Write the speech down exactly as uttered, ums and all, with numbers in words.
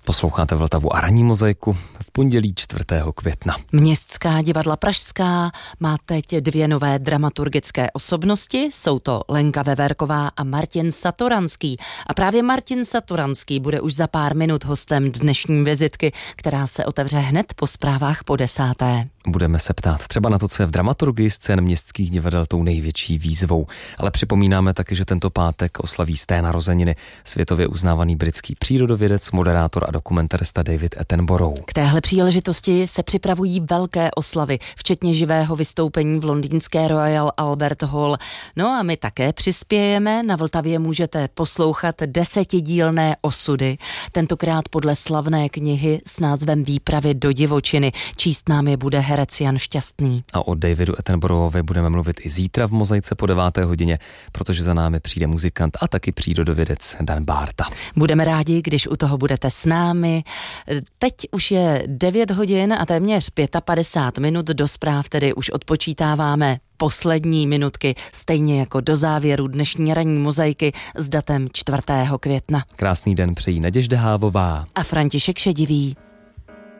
Posloucháte Vltavu a ranní mozaiku v pondělí čtvrtého května. Městská divadla Pražská má teď dvě nové dramaturgické osobnosti. Jsou to Lenka Veverková a Martin Satoranský. A právě Martin Satoranský bude už za pár minut hostem dnešní vizitky, která se otevře hned po zprávách po desáté. Budeme se ptát třeba na to, co je v dramaturgii scén městských divadel tou největší výzvou. Ale připomínáme taky, že tento pátek oslaví sté narozeniny světově uznávaný britský přírodovědec, moderátor a dokumentarista David Attenborough. K téhle příležitosti se připravují velké oslavy, včetně živého vystoupení v londýnské Royal Albert Hall. No a my také přispějeme. Na Vltavě můžete poslouchat desetidílné osudy. Tentokrát podle slavné knihy s názvem Výpravy do divočiny. Číst nám je bude herec Jan Šťastný. A o Davidu Attenboroughovi budeme mluvit i zítra v Mozaice po deváté hodině, protože za námi přijde muzikant a taky přírodovědec Dan Bárta. Budeme rádi, když u toho budete s námi. Teď už je devět hodin a téměř padesát pět minut do zpráv, tedy už odpočítáváme poslední minutky, stejně jako do závěru dnešní ranní mozaiky s datem čtvrtého května. Krásný den přejí Naděžda Hávová a František Šedivý.